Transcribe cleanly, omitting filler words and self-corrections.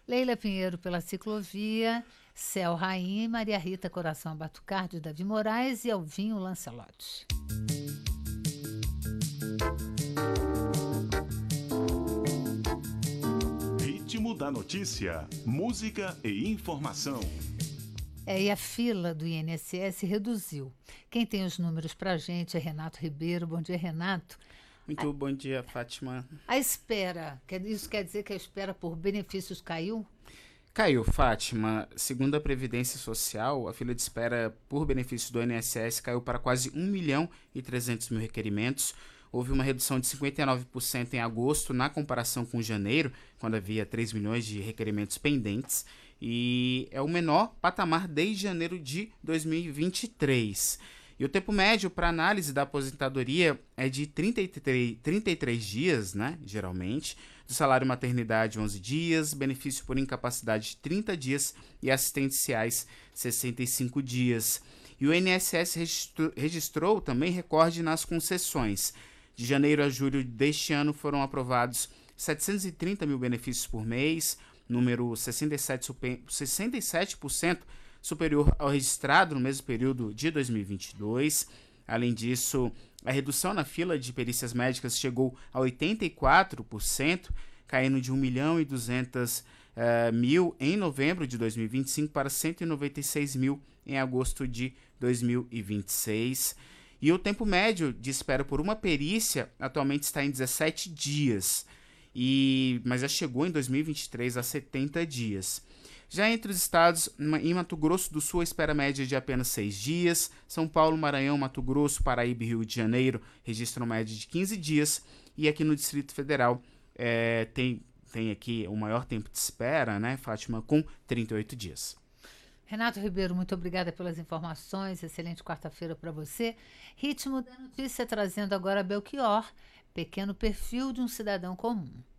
Leila Pinheiro pela Ciclovia, Céu Rainha e Maria Rita Coração Abatucar de Davi Moraes e Alvinho Lancelotti. Ritmo da notícia, música e informação. E a fila do INSS reduziu. Quem tem os números para a gente é Renato Ribeiro. Bom dia, Renato. Muito bom dia, Fátima. A espera, isso quer dizer que a espera por benefícios caiu? Caiu, Fátima. Segundo a Previdência Social, a fila de espera por benefícios do INSS caiu para quase 1.300.000 requerimentos. Houve uma redução de 59% em agosto na comparação com janeiro, quando havia 3 milhões de requerimentos pendentes, e é o menor patamar desde janeiro de 2023. E o tempo médio para análise da aposentadoria é de 33 dias, né, geralmente, do salário maternidade 11 dias, benefício por incapacidade 30 dias e assistenciais 65 dias. E o INSS registrou também recorde nas concessões. De janeiro a julho deste ano foram aprovados 730 mil benefícios por mês, número 67% superior ao registrado no mesmo período de 2022. Além disso, a redução na fila de perícias médicas chegou a 84%, caindo de 1.200.000 em novembro de 2025 para 196 mil em agosto de 2026. E o tempo médio de espera por uma perícia atualmente está em 17 dias, mas já chegou em 2023 a 70 dias. Já entre os estados, em Mato Grosso do Sul, a espera média de apenas 6 dias. São Paulo, Maranhão, Mato Grosso, Paraíba e Rio de Janeiro registram média de 15 dias. E aqui no Distrito Federal tem aqui o maior tempo de espera, né, Fátima, com 38 dias. Renato Ribeiro, muito obrigada pelas informações. Excelente quarta-feira para você. Ritmo da notícia trazendo agora Belchior, pequeno perfil de um cidadão comum.